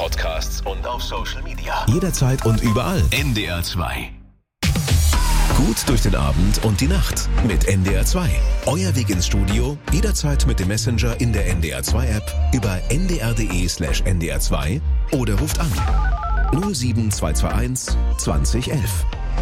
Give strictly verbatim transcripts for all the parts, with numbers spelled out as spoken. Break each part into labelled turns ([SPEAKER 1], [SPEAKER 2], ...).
[SPEAKER 1] Podcasts und auf Social Media.
[SPEAKER 2] Jederzeit und überall.
[SPEAKER 1] N D R zwei.
[SPEAKER 2] Gut durch den Abend und die Nacht mit N D R zwei. Euer Weg ins Studio, jederzeit mit dem Messenger in der N D R zwei App über n d r punkt d e slash n d r zwei oder ruft an null sieben zwei zwei eins zwanzig elf.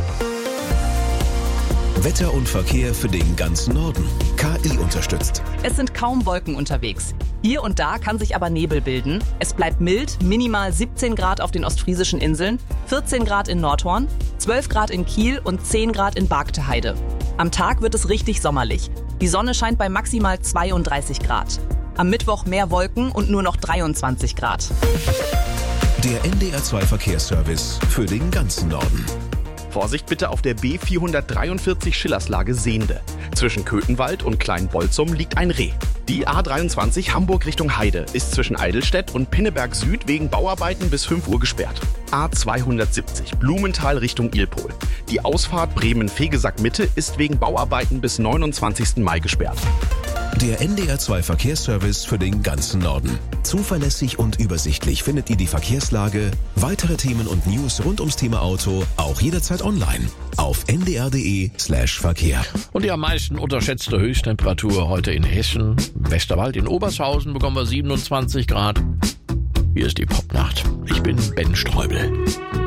[SPEAKER 2] Wetter und Verkehr für den ganzen Norden. K I unterstützt.
[SPEAKER 3] Es sind kaum Wolken unterwegs. Hier und da kann sich aber Nebel bilden. Es bleibt mild, minimal siebzehn Grad auf den ostfriesischen Inseln, vierzehn Grad in Nordhorn, zwölf Grad in Kiel und zehn Grad in Bargteheide. Am Tag wird es richtig sommerlich. Die Sonne scheint bei maximal zweiunddreißig Grad. Am Mittwoch mehr Wolken und nur noch dreiundzwanzig Grad.
[SPEAKER 2] Der N D R zwei Verkehrsservice für den ganzen Norden.
[SPEAKER 4] Vorsicht bitte auf der B vierhundertdreiundvierzig Schillerslage Sehnde. Zwischen Köthenwald und Kleinbolzum liegt ein Reh. Die A dreiundzwanzig Hamburg Richtung Heide ist zwischen Eidelstedt und Pinneberg Süd wegen Bauarbeiten bis fünf Uhr gesperrt. A zweihundertsiebzig Blumenthal Richtung Ilpol. Die Ausfahrt Bremen-Fegesack Mitte ist wegen Bauarbeiten bis neunundzwanzigsten Mai gesperrt.
[SPEAKER 2] Der N D R zwei Verkehrsservice für den ganzen Norden. Zuverlässig und übersichtlich findet ihr die Verkehrslage, weitere Themen und News rund ums Thema Auto auch jederzeit online auf n d r punkt d e slash verkehr.
[SPEAKER 5] Und die am meisten unterschätzte Höchsttemperatur heute in Hessen. Westerwald in Obershausen bekommen wir siebenundzwanzig Grad. Hier ist die Popnacht. Ich bin Ben Streubel.